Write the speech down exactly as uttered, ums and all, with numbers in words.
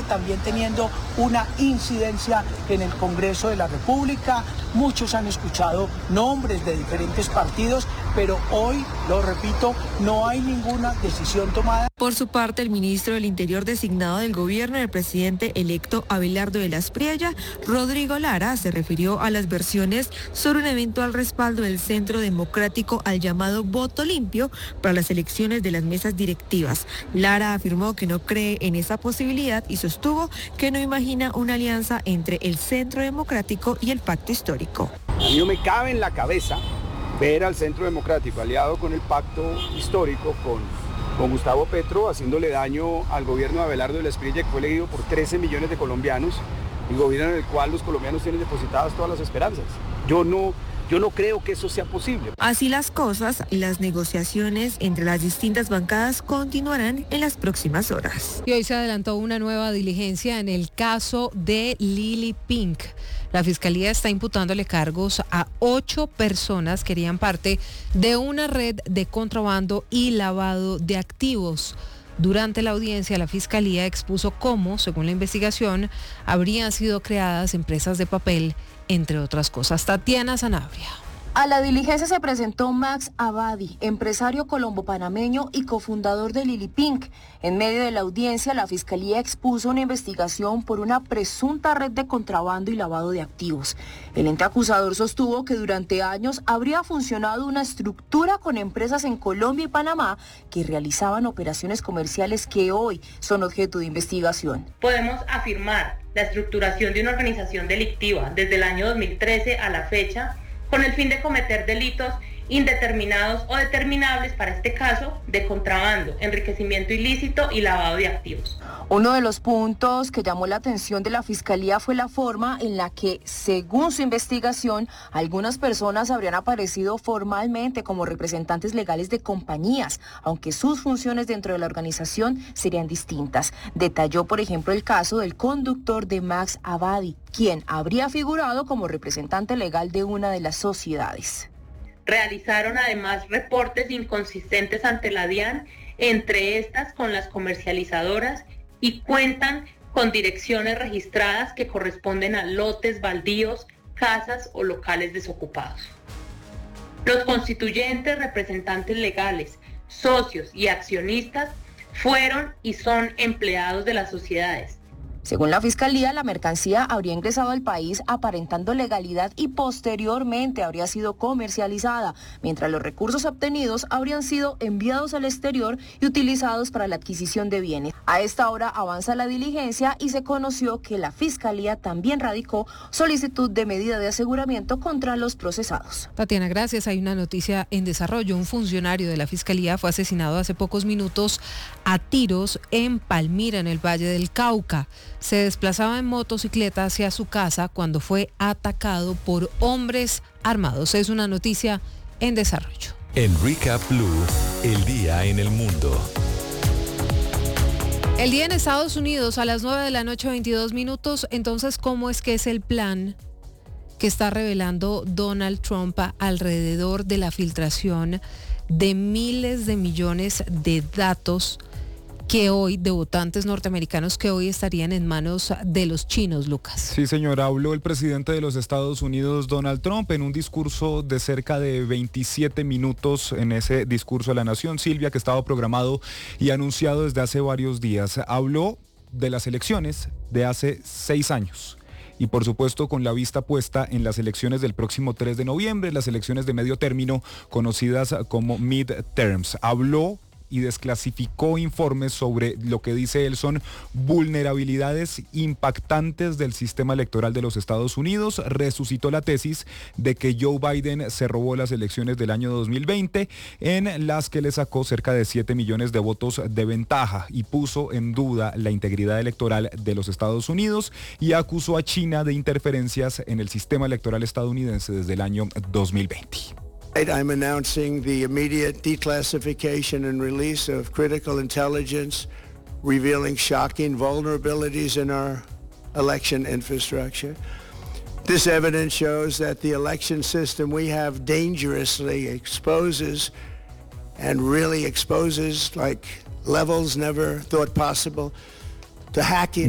también teniendo una incidencia en el Congreso de la República. Muchos han escuchado nombres de diferentes partidos, pero hoy, lo repito, no hay ninguna decisión tomada. Por su parte, el ministro del Interior designado del gobierno del presidente electo Abelardo de la Espriella, Rodrigo Lara, se refirió a las versiones sobre un eventual respaldo del Centro Democrático al llamado voto limpio para las elecciones de las mesas directivas. Lara afirmó que no cree en esa posibilidad y sostuvo que no imagina una alianza entre el Centro Democrático y el Pacto Histórico. A mí no me cabe en la cabeza ver al Centro Democrático aliado con el Pacto Histórico, con, con Gustavo Petro, haciéndole daño al gobierno de Abelardo de la Espriella, que fue elegido por trece millones de colombianos, el gobierno en el cual los colombianos tienen depositadas todas las esperanzas. Yo no... Yo no creo que eso sea posible. Así las cosas, las negociaciones entre las distintas bancadas continuarán en las próximas horas. Y hoy se adelantó una nueva diligencia en el caso de Lili Pink. La Fiscalía está imputándole cargos a ocho personas que harían parte de una red de contrabando y lavado de activos. Durante la audiencia, la Fiscalía expuso cómo, según la investigación, habrían sido creadas empresas de papel, entre otras cosas. Tatiana Sanabria. A la diligencia se presentó Max Abadi, empresario colombo-panameño y cofundador de Lili Pink. En medio de la audiencia, la Fiscalía expuso una investigación por una presunta red de contrabando y lavado de activos. El ente acusador sostuvo que durante años habría funcionado una estructura con empresas en Colombia y Panamá que realizaban operaciones comerciales que hoy son objeto de investigación. Podemos afirmar la estructuración de una organización delictiva desde el año dos mil trece a la fecha, con el fin de cometer delitos indeterminados o determinables, para este caso, de contrabando, enriquecimiento ilícito y lavado de activos. Uno de los puntos que llamó la atención de la Fiscalía fue la forma en la que, según su investigación, algunas personas habrían aparecido formalmente como representantes legales de compañías, aunque sus funciones dentro de la organización serían distintas. Detalló, por ejemplo, el caso del conductor de Max Abadi, quien habría figurado como representante legal de una de las sociedades. Realizaron además reportes inconsistentes ante la DIAN, entre estas con las comercializadoras, y cuentan con direcciones registradas que corresponden a lotes baldíos, casas o locales desocupados. Los constituyentes, representantes legales, socios y accionistas fueron y son empleados de las sociedades. Según la Fiscalía, la mercancía habría ingresado al país aparentando legalidad y posteriormente habría sido comercializada, mientras los recursos obtenidos habrían sido enviados al exterior y utilizados para la adquisición de bienes. A esta hora avanza la diligencia y se conoció que la Fiscalía también radicó solicitud de medida de aseguramiento contra los procesados. Tatiana, gracias. Hay una noticia en desarrollo. Un funcionario de la Fiscalía fue asesinado hace pocos minutos a tiros en Palmira, en el Valle del Cauca. Se desplazaba en motocicleta hacia su casa cuando fue atacado por hombres armados. Es una noticia en desarrollo. En Recap Blue, el día en el mundo. El día en Estados Unidos a las nueve de la noche, veintidós minutos. Entonces, ¿cómo es que es el plan que está revelando Donald Trump alrededor de la filtración de miles de millones de datos que hoy, de votantes norteamericanos que hoy estarían en manos de los chinos, Lucas? Sí, señora, habló el presidente de los Estados Unidos, Donald Trump, en un discurso de cerca de veintisiete minutos. En ese discurso a la nación, Silvia, que estaba programado y anunciado desde hace varios días. Habló de las elecciones de hace seis años. Y por supuesto con la vista puesta en las elecciones del próximo tres de noviembre, las elecciones de medio término conocidas como midterms. Habló y desclasificó informes sobre lo que dice él son vulnerabilidades impactantes del sistema electoral de los Estados Unidos. Resucitó la tesis de que Joe Biden se robó las elecciones del año dos mil veinte, en las que le sacó cerca de siete millones de votos de ventaja, y puso en duda la integridad electoral de los Estados Unidos y acusó a China de interferencias en el sistema electoral estadounidense desde el año dos mil veinte. I'm announcing the immediate declassification and release of critical intelligence revealing shocking vulnerabilities in our election infrastructure. This evidence shows that the election system we have dangerously exposes and really exposes like levels never thought possible to hacking.